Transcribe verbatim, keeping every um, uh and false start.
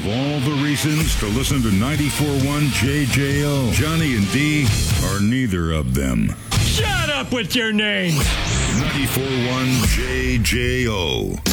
Of all the reasons to listen to ninety-four point one J J O, Johnny and D are neither of them. Shut up with your name! ninety-four point one J J O.